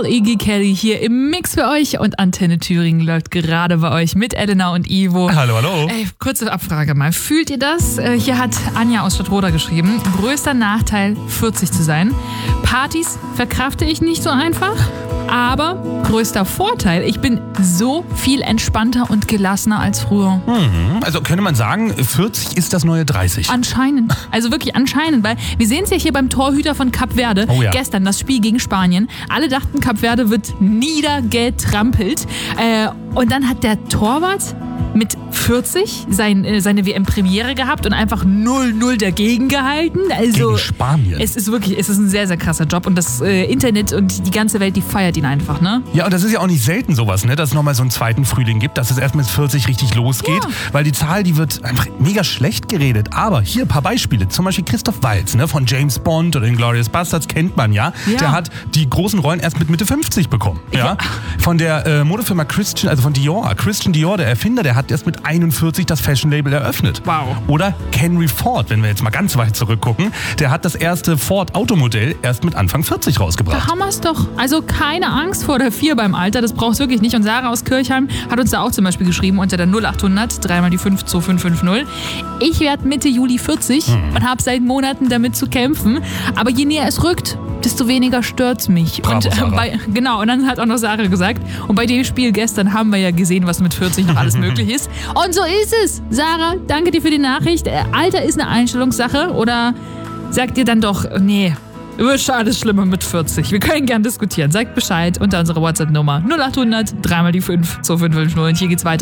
Soul, Iggy Kelly hier im Mix für euch und Antenne Thüringen läuft gerade bei euch mit Elena und Ivo. Hallo, hallo. Kurze Abfrage mal. Fühlt ihr das? Hier hat Anja aus Stadtroda geschrieben. Größter Nachteil, 40 zu sein. Partys verkrafte ich nicht so einfach. Aber größter Vorteil, ich bin so viel entspannter und gelassener als früher. Also könnte man sagen, 40 ist das neue 30. Anscheinend. Also wirklich anscheinend, weil wir sehen es ja hier beim Torhüter von Kap Verde. Oh ja. Gestern das Spiel gegen Spanien. Alle dachten, Kap Verde wird niedergetrampelt. Und dann hat der Torwart mit 40 seine WM-Premiere gehabt und einfach 0-0 dagegen gehalten. Also, gegen Spanien. Es ist ein sehr, sehr krasser Job und das Internet und die ganze Welt, die feiert ihn einfach, ne? Ja, und das ist ja auch nicht selten sowas, ne, dass es nochmal so einen zweiten Frühling gibt, dass es erst mit 40 richtig losgeht, Ja. weil die Zahl, die wird einfach mega schlecht geredet. Aber hier ein paar Beispiele, zum Beispiel Christoph Waltz, ne, von James Bond oder Inglourious Basterds kennt man ja. Ja. Der hat die großen Rollen erst mit Mitte 50 bekommen. Ja. Von der Modefirma Christian Dior, der Erfinder, der hat erst mit 41 das Fashion-Label eröffnet. Wow. Oder Henry Ford, wenn wir jetzt mal ganz weit zurückgucken, der hat das erste Ford-Automodell erst mit Anfang 40 rausgebracht. Da haben wir es doch. Also keine Angst vor der 4 beim Alter, das brauchst du wirklich nicht. Und Sarah aus Kirchheim hat uns da auch zum Beispiel geschrieben unter der 0800 3 mal die 5 2550. Ich werde Mitte Juli 40 und habe seit Monaten damit zu kämpfen. Aber je näher es rückt, desto weniger stört's mich. Bravo, Sarah. Und dann hat auch noch Sarah gesagt, und bei dem Spiel gestern haben wir ja gesehen, was mit 40 noch alles möglich ist. Und so ist es. Sarah, danke dir für die Nachricht. Alter ist eine Einstellungssache oder sagt ihr dann doch, nee, ist alles schlimmer mit 40. Wir können gern diskutieren. Sagt Bescheid unter unserer WhatsApp-Nummer 0800 3 mal die 5 2550. Und hier geht's weiter.